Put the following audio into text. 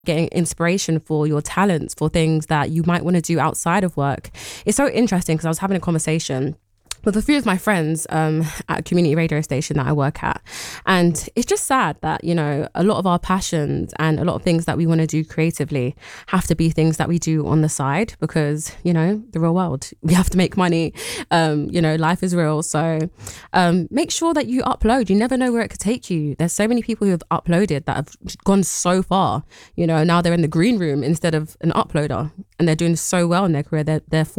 getting inspiration for your talents, for things that you might want to do outside of work. It's so interesting because I was having a conversation with a few of my friends at a community radio station that I work at. And it's just sad that, you know, a lot of our passions and a lot of things that we want to do creatively have to be things that we do on the side because, you know, the real world, we have to make money. You know, life is real. So make sure that you upload. You never know where it could take you. There's so many people who have uploaded that have gone so far. You know, now they're in the green room instead of an uploader and they're doing so well in their career. They're